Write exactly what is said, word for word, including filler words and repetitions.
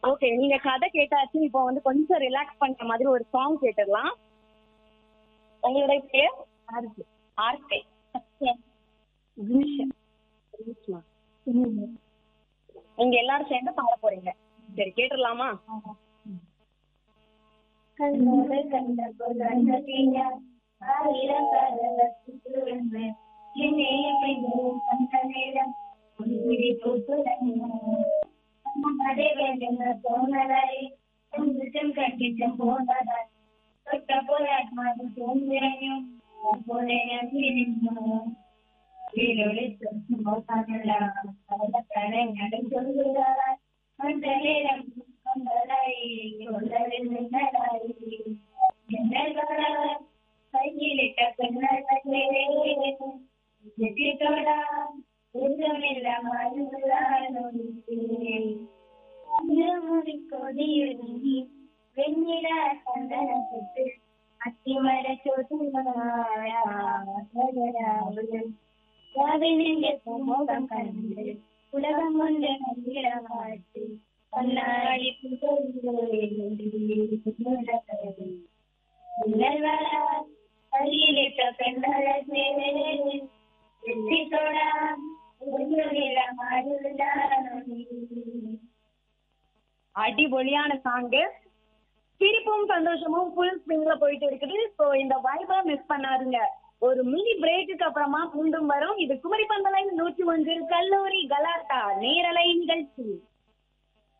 Okay, நீங்க கதை கேட்டாச்சு. இப்போ வந்து கொஞ்சம் ரிலாக்ஸ் பண்ற மாதிரி ஒரு சாங் கேட்டுடலாம். உங்களுடைய பேர்? ஆர்த்தி. ஆர்த்தி. நீங்க எல்லாரும் சேர்ந்து பாட போறீங்க. சரி, கேட்டுடலாமா? கண்ணோடு கண்ட பொருள் ஆயிரம் தோணலை கட்டிச்சம் போனதால் தொட்ட போராட்டம் தோன்றியும் சொல்லுகிறார் அந்த நேரம் கையிலிட்ட பெண்ணோடா கொடியில் வெண்ணில சந்தனத்து அத்திமர சோதனம் கண்டு உலகம் ஒன்று நம்பிடமாட்டு கண்ணாடி கையிலிட்ட பெண்ணழகே வெற்றித்தோடா அடிபொலியான சாங்கு. சிரிப்பும் சந்தோஷமும் ஃபுல் ஸ்விங்ல போயிட்டு இருக்குது. ஸோ இந்த வைபை மிஸ் பண்ணாதுங்க. ஒரு மினி பிரேக்குக்கு அப்புறமா மீண்டும் வரும். இது குமரி பந்தலை நூற்றி ஒன்று கல்லூரி கலாட்டா நேரலை நிகழ்ச்சி.